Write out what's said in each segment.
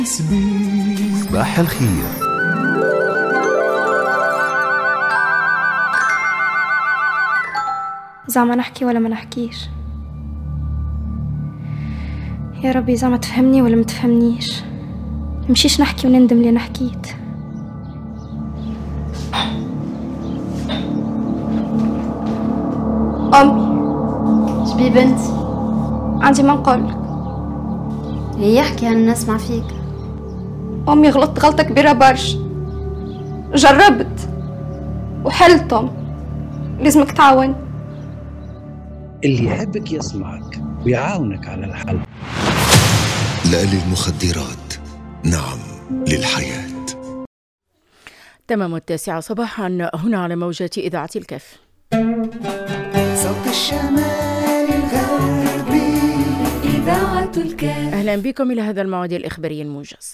صباح الخير. زعما نحكي ولا ما نحكيش؟ يا ربي زعما تفهمني ولا ما تفهمنيش؟ مشيش نحكي وندم اللي نحكيت. أمي شبي بنتي؟ عندي ما نقولك. هي يحكي أنا نسمع فيك. أمي غلطت غلطة كبيرة برشا، جربت وحلتهم، لازمك تعاون. اللي يحبك يسمعك ويعاونك على الحل. لا للمخدرات، نعم للحياة. تمام 9 صباحا هنا على موجة إذاعة الكف. صوت الشمال الغربي إذاعة الكف. أهلا بكم إلى هذا الموعد الإخباري الموجز.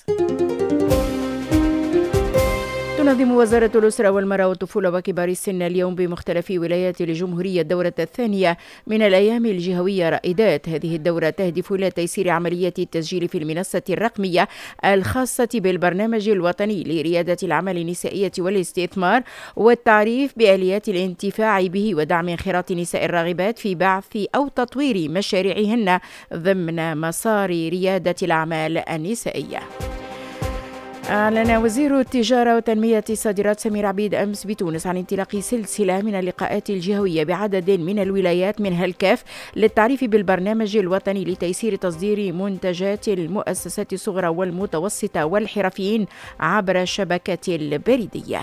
تنظم وزارة الأسرة والمرأة والطفولة وكبار السن اليوم بمختلف ولايات الجمهورية الدورة الثانية من الأيام الجهوية رائدات. هذه الدورة تهدف إلى تيسير عملية التسجيل في المنصة الرقمية الخاصة بالبرنامج الوطني لريادة الأعمال النسائية والاستثمار والتعريف بآليات الانتفاع به ودعم انخراط النساء الراغبات في بعث أو تطوير مشاريعهن ضمن مسار ريادة الأعمال النسائية. أعلن وزير التجارة وتنمية الصادرات سمير عبيد أمس بتونس عن انطلاق سلسلة من اللقاءات الجهوية بعدد من الولايات منها الكاف للتعريف بالبرنامج الوطني لتيسير تصدير منتجات المؤسسات الصغرى والمتوسطة والحرفيين عبر الشبكة البريدية.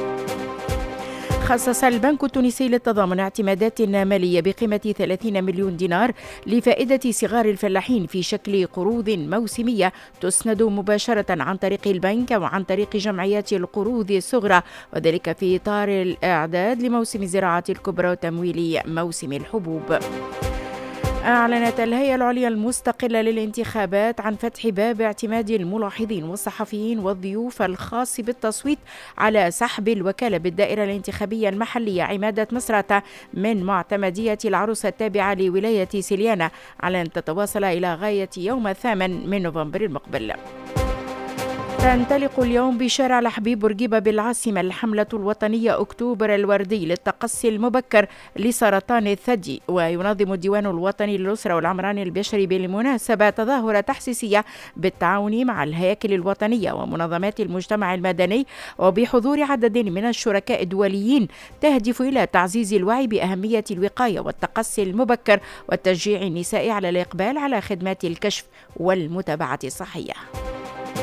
خصص البنك التونسي للتضامن اعتمادات مالية بقيمة 30 مليون دينار لفائدة صغار الفلاحين في شكل قروض موسمية تسند مباشرة عن طريق البنك وعن طريق جمعيات القروض الصغرى، وذلك في إطار الإعداد لموسم الزراعة الكبرى وتمويل موسم الحبوب. أعلنت الهيئة العليا المستقلة للانتخابات عن فتح باب اعتماد الملاحظين والصحفيين والضيوف الخاص بالتصويت على سحب الوكالة بالدائرة الانتخابية المحلية عمادة مصراتة من معتمدية العروس التابعة لولاية سليانة على أن تتواصل إلى غاية يوم 8 من نوفمبر المقبل. تنطلق اليوم بشارع الحبيب بورقيبة بالعاصمة الحملة الوطنية أكتوبر الوردي للتقصي المبكر لسرطان الثدي، وينظم الديوان الوطني للأسرة والعمران البشري بالمناسبة تظاهرة تحسيسية بالتعاون مع الهياكل الوطنية ومنظمات المجتمع المدني وبحضور عدد من الشركاء الدوليين، تهدف إلى تعزيز الوعي بأهمية الوقاية والتقصي المبكر وتشجيع النساء على الإقبال على خدمات الكشف والمتابعة الصحية.